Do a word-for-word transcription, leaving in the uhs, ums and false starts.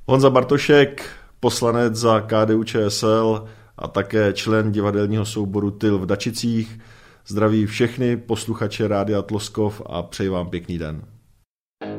Honza Bartošek, poslanec za K D U Č S L a také člen divadelního souboru Tyl v Dačicích. Zdraví všechny posluchače Rádia Tloskov a přeji vám pěkný den.